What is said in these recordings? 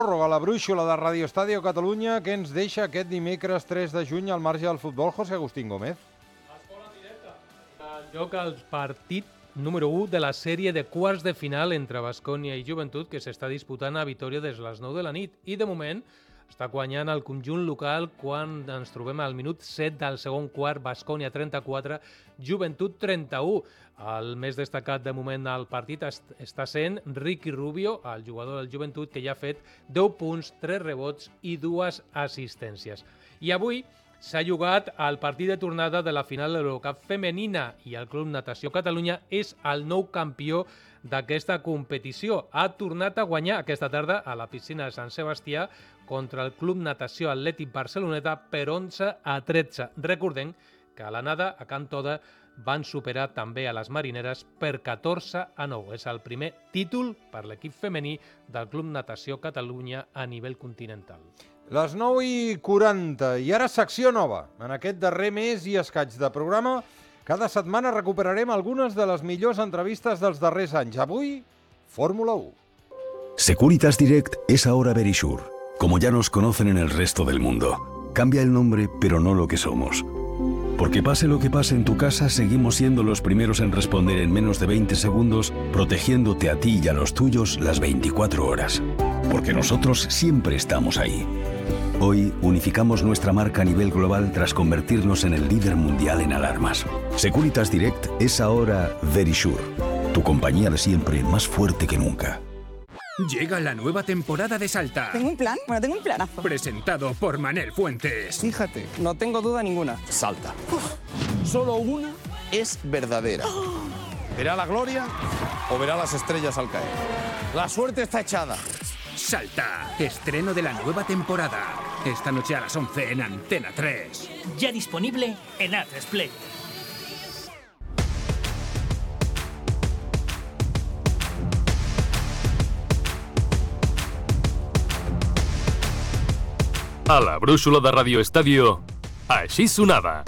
A la brúixola de Radio Estadio Catalunya, que ens deixa aquest dimecres 3 de juny al marge del futbol, José Agustín Gómez. Escola directa. El joc al partit número 1 de la sèrie de quarts de final entre Baskonia i Joventut, que s'està disputant a Vitòria des de les 9 de la nit. I de moment està guanyant el conjunt local quan ens trobem al minut 7 del segon quart, Baskonia 34, Joventut 31. El més destacat de moment al partit està sent Ricky Rubio, el jugador del Joventut, que ja ha fet 10 punts, 3 rebots i 2 assistències. I avui s'ha jugat el partit de tornada de la final de l'Eurocup femenina i el Club Natació Catalunya és el nou campió d'aquesta competició. Ha tornat a guanyar aquesta tarda a la piscina de Sant Sebastià contra el Club Natació Atlètic Barceloneta per 11-13. Recordem que a la nada, a Can Toda, van superar també a les marineres per 14-9. És el primer títol per l'equip femení del Club Natació Catalunya a nivell continental. Les 9:40 i ara secció nova. En aquest darrer mes i escaig de programa, cada setmana recuperarem algunes de les millors entrevistes dels darrers anys. Avui, Fórmula 1. Securitas Direct es ahora Verisure, como ya nos conocen en el resto del mundo. Cambia el nombre, pero no lo que somos. Porque pase lo que pase en tu casa, seguimos siendo los primeros en responder en menos de 20 segundos, protegiéndote a ti y a los tuyos las 24 horas. Porque nosotros siempre estamos ahí. Hoy unificamos nuestra marca a nivel global tras convertirnos en el líder mundial en alarmas. Securitas Direct es ahora Verisure, tu compañía de siempre más fuerte que nunca. Llega la nueva temporada de Salta. ¿Tengo un plan? Bueno, tengo un planazo. Presentado por Manel Fuentes. Fíjate, no tengo duda ninguna. Salta. Solo una es verdadera. ¿Verá la gloria o verá las estrellas al caer? La suerte está echada. Salta. Estreno de la nueva temporada. Esta noche a las 11 en Antena 3. Ya disponible en A3 Play. A la brúixola de Radio Estadio, així sonava.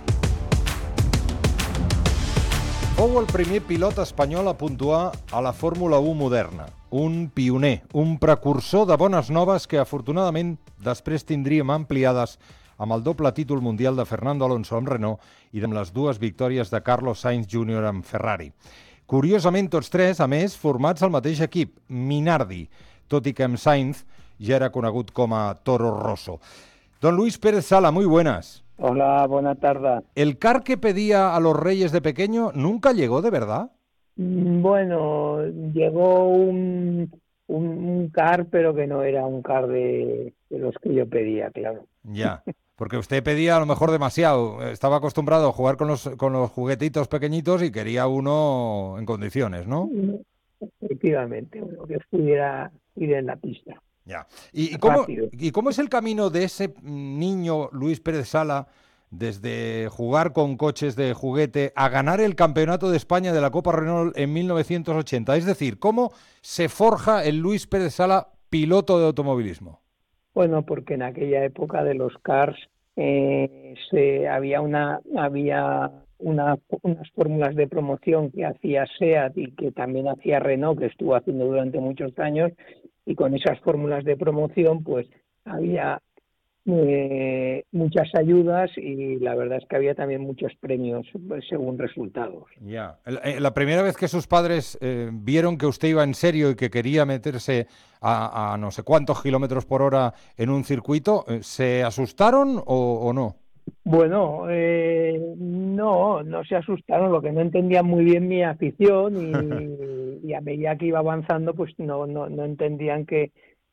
Fou el primer pilot espanyol a puntuar a la Fórmula 1 moderna. Un pioner, un precursor de bones noves que afortunadament després tindríem ampliades amb el doble títol mundial de Fernando Alonso amb Renault i amb les dues victòries de Carlos Sainz Jr. amb Ferrari. Curiosament, tots tres, a més, formats al mateix equip, Minardi, tot i que amb Sainz ya era conegut como Toro Rosso. Don Luis Pérez Sala, muy buenas. Hola, buena tarde. ¿El car que pedía a los Reyes de pequeño nunca llegó de verdad? Bueno, llegó un car, pero que no era un car de los que yo pedía, claro. Ya, porque usted pedía a lo mejor demasiado. Estaba acostumbrado a jugar con los juguetitos pequeñitos y quería uno en condiciones, ¿no? Efectivamente, uno que pudiera ir en la pista. Ya. ¿Y cómo es el camino de ese niño Luis Pérez Sala desde jugar con coches de juguete a ganar el campeonato de España de la Copa Renault en 1980? Es decir, ¿cómo se forja el Luis Pérez Sala piloto de automovilismo? Bueno, porque en aquella época de los cars había unas fórmulas de promoción que hacía SEAT y que también hacía Renault, que estuvo haciendo durante muchos años. Y con esas fórmulas de promoción pues había muchas ayudas y la verdad es que había también muchos premios según resultados. Ya. La primera vez que sus padres vieron que usted iba en serio y que quería meterse a no sé cuántos kilómetros por hora en un circuito, ¿se asustaron o no? Bueno, no se asustaron, lo que no entendían muy bien mi afición y a medida que iba avanzando pues no entendían que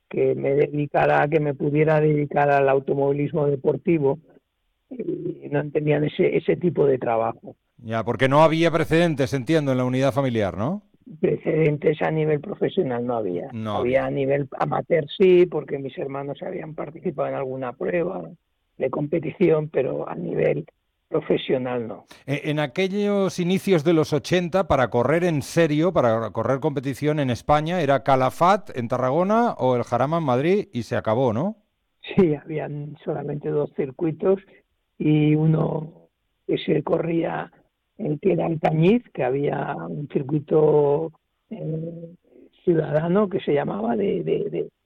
me pudiera dedicar al automovilismo deportivo y no entendían ese tipo de trabajo. Ya, porque no había precedentes, entiendo, en la unidad familiar, ¿no? Precedentes a nivel profesional no había. No había a nivel amateur sí, porque mis hermanos habían participado en alguna prueba de competición, pero a nivel profesional no. En aquellos inicios de los 80, para correr en serio, para correr competición en España, era Calafat en Tarragona o el Jarama en Madrid y se acabó, ¿no? Sí, habían solamente 2 circuitos y uno que se corría que era Alcañiz, que había un circuito ciudadano que se llamaba de